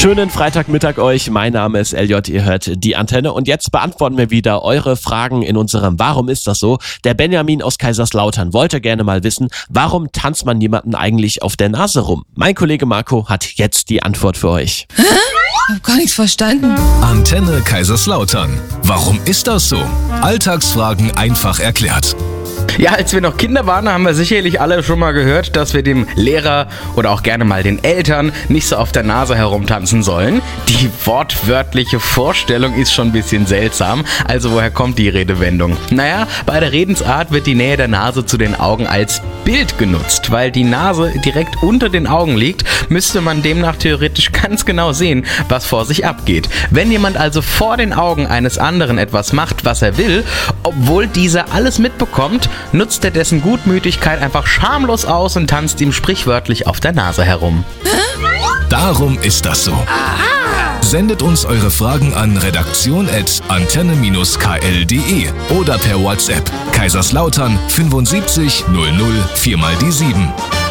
Schönen Freitagmittag euch. Mein Name ist Elliot. Ihr hört die Antenne. Und jetzt beantworten wir wieder eure Fragen in unserem Warum ist das so? Der Benjamin aus Kaiserslautern wollte gerne mal wissen, warum tanzt man jemanden eigentlich auf der Nase rum? Mein Kollege Marco hat jetzt die Antwort für euch. Hä? Ich hab gar nichts verstanden. Antenne Kaiserslautern. Warum ist das so? Alltagsfragen einfach erklärt. Ja, als wir noch Kinder waren, haben wir sicherlich alle schon mal gehört, dass wir dem Lehrer oder auch gerne mal den Eltern nicht so auf der Nase herumtanzen sollen. Die wortwörtliche Vorstellung ist schon ein bisschen seltsam. Also woher kommt die Redewendung? Naja, bei der Redensart wird die Nähe der Nase zu den Augen als Bild genutzt. Weil die Nase direkt unter den Augen liegt, müsste man demnach theoretisch ganz genau sehen, was vor sich abgeht. Wenn jemand also vor den Augen eines anderen etwas macht, was er will, obwohl dieser alles mitbekommt, nutzt er dessen Gutmütigkeit einfach schamlos aus und tanzt ihm sprichwörtlich auf der Nase herum. Darum ist das so. Sendet uns eure Fragen an redaktion@antenne-kl.de oder per WhatsApp Kaiserslautern 75 00 4 mal die 7.